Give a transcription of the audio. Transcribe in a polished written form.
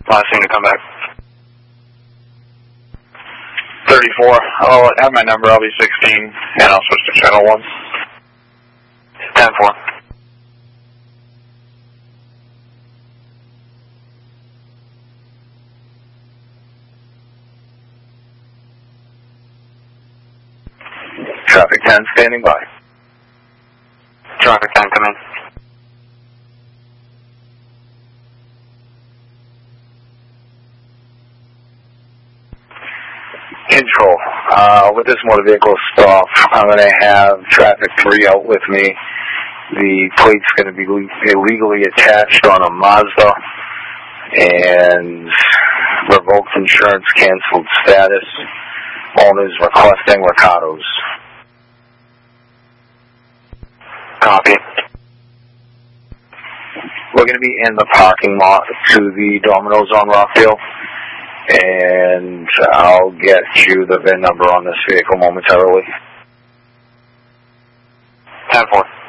Last thing to come back. 34. I'll have my number. I'll be 16, and I'll switch to channel 1. 10-4. Traffic 10 standing by. Traffic 10, come in. Control. With this motor vehicle stop, I'm going to have traffic 3 out with me. The plate's going to be illegally attached on a Mazda and revoked insurance, canceled status. Owners requesting Ricardo's. Copy. We're going to be in the parking lot to the Domino's on Rockdale, and I'll get you the VIN number on this vehicle momentarily. 10-4.